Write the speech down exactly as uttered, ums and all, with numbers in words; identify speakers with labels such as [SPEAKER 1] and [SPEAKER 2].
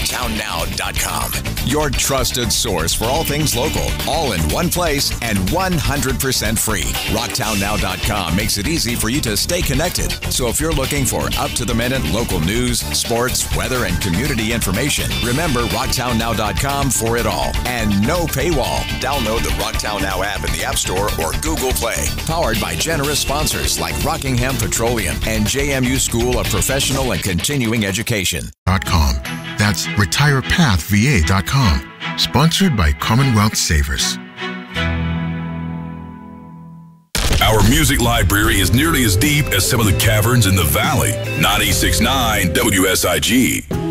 [SPEAKER 1] rocktown now dot com. Your trusted source for all things local, all in one place and one hundred percent free. rocktown now dot com makes it easy for you to stay connected. So if you're looking for up-to-the-minute local news, sports, weather, and community information, remember rocktown now dot com for it all. And no paywall. Download the Rocktown Now app in the App Store or Google Play. Powered by generous sponsors like Rockingham Petroleum and J M U School of Professional and Continuing Education.
[SPEAKER 2] .com. That's retire path v a dot com. Sponsored by Commonwealth Savers.
[SPEAKER 3] Our music library is nearly as deep as some of the caverns in the valley. ninety-six point nine W S I G.